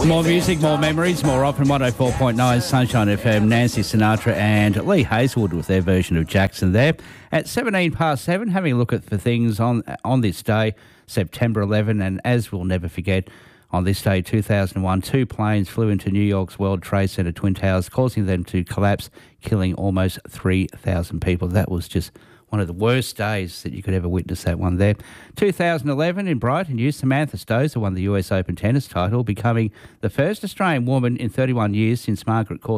More music, more memories, more often. 104.9 Sunshine FM, Nancy Sinatra and Lee Hazelwood with their version of Jackson there. At 7, having a look at the things on this day, September 11, and as we'll never forget, on this day, 2001, 2 planes flew into New York's World Trade Center Twin Towers, causing them to collapse, killing almost 3,000 people. That was just one of the worst days that you could ever witness, that one there. 2011 in Brighton, Samantha Stosur won the US Open tennis title, becoming the first Australian woman in 31 years since Margaret Court